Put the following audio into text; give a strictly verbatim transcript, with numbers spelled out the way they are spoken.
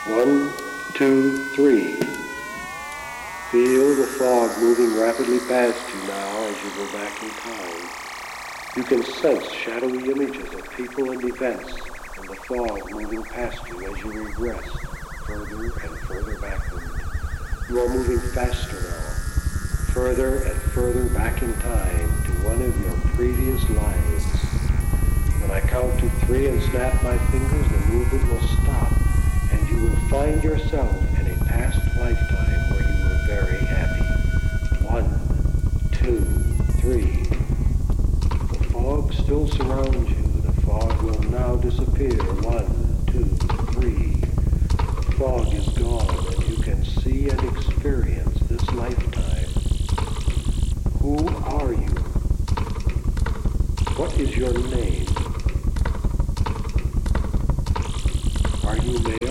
One, two, three. Feel the fog moving rapidly past you now as you go back in time. You can sense shadowy images of people and events in the fog moving past you as you regress further and further backward. You are moving faster now, further and further back in time to one of your previous lives. When I count to three and snap my fingers, the movement will stop, and you will find yourself in a past lifetime where you were very happy. One, two, three. The fog still surrounds you. The fog will now disappear. One, two, three. The fog is gone, and you can see and experience this lifetime. Who are you? What is your name? Are you male?